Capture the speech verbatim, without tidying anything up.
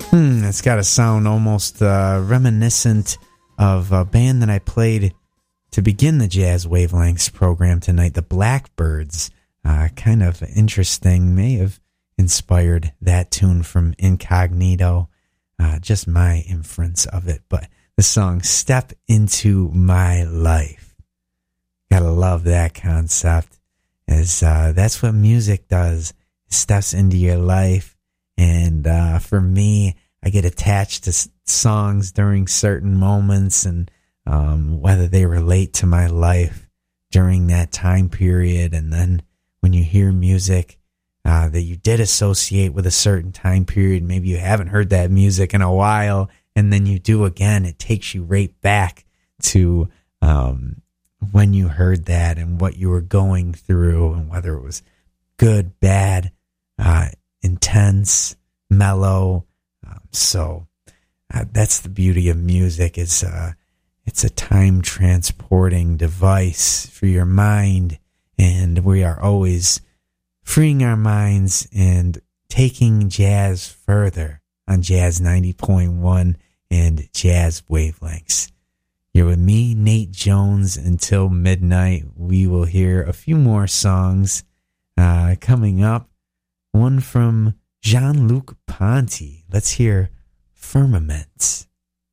Hmm, it's got a sound almost uh, reminiscent of a band that I played to begin the Jazz Wavelengths program tonight, the Blackbirds. Uh, kind of interesting, may have inspired that tune from Incognito. Uh, just my inference of it, but the song Step Into My Life. Gotta love that concept, as uh, that's what music does. It steps into your life. And uh, for me, I get attached to s- songs during certain moments, and um, whether they relate to my life during that time period. And then when you hear music uh, that you did associate with a certain time period, maybe you haven't heard that music in a while, and then you do again, it takes you right back to um, when you heard that and what you were going through, and whether it was good, bad, uh, intense, mellow. Um, so uh, that's the beauty of music. Is uh, it's a time transporting device for your mind, and we are always freeing our minds and taking jazz further on Jazz ninety point one and Jazz Wavelengths. You're with me, Nate Jones, until midnight. We will hear a few more songs uh, coming up. One from Jean-Luc Ponty. Let's hear Firmament.